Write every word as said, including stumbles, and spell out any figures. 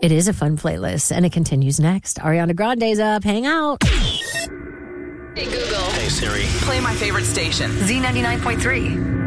It is a fun playlist, and it continues next. Ariana Grande's up. Hang out. Hey, Google. Hey, Siri. Play my favorite station. Z ninety-nine point three.